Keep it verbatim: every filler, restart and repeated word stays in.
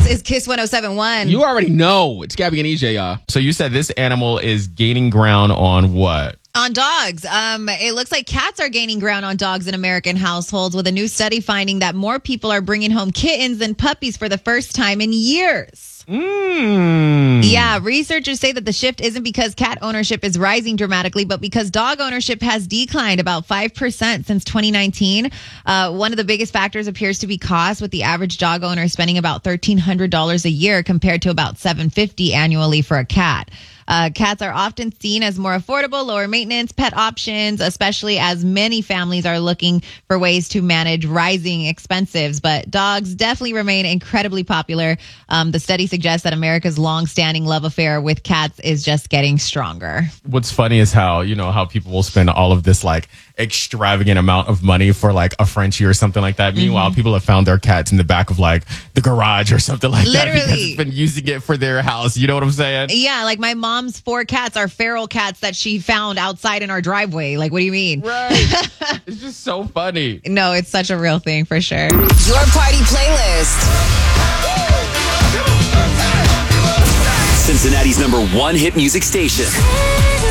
This is Kiss one oh seven point one. You already know. It's Gabby and E J, y'all. So you said this animal is gaining ground on what? On dogs. Um, it looks like cats are gaining ground on dogs in American households, with a new study finding that more people are bringing home kittens than puppies for the first time in years. Mm. Yeah, researchers say that the shift isn't because cat ownership is rising dramatically, but because dog ownership has declined about five percent since twenty nineteen. Uh, one of the biggest factors appears to be cost, with the average dog owner spending about thirteen hundred dollars a year compared to about seven hundred fifty dollars annually for a cat. Uh, cats are often seen as more affordable, lower maintenance pet options, especially as many families are looking for ways to manage rising expenses. But dogs definitely remain incredibly popular. Um, the study suggests that America's long-standing love affair with cats is just getting stronger. What's funny is how, you know, how people will spend all of this like extravagant amount of money for like a Frenchie or something like that. Meanwhile, Mm-hmm. people have found their cats in the back of like the garage or something like Literally. that because it's been using it for their house. You know what I'm saying? Yeah, like my mom's four cats are feral cats that she found outside in our driveway. Like, what do you mean? Right. It's just so funny. No, it's such a real thing for sure. Your party playlist. Cincinnati's number one hit music station.